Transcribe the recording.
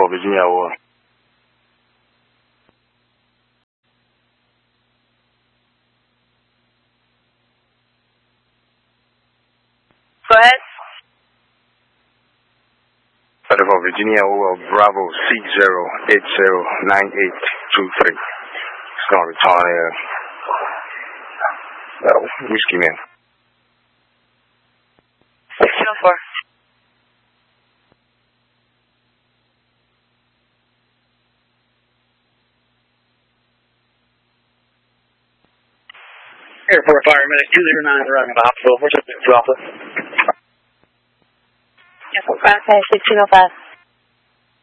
Virginia over. Go ahead. Whatever, Virginia over, Bravo 60809823. It's going to return Whiskey Man. 1604. Airport Fire Medic 209 arriving at the hospital. Where's the 2 Alpha? Yes, okay, 1605.